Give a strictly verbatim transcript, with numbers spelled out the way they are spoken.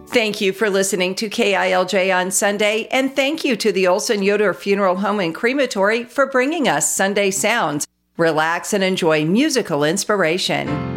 Thank you for listening to K I L J on Sunday, and thank you to the Olson Yoder Funeral Home and Crematory for bringing us Sunday Sounds. Relax and enjoy musical inspiration.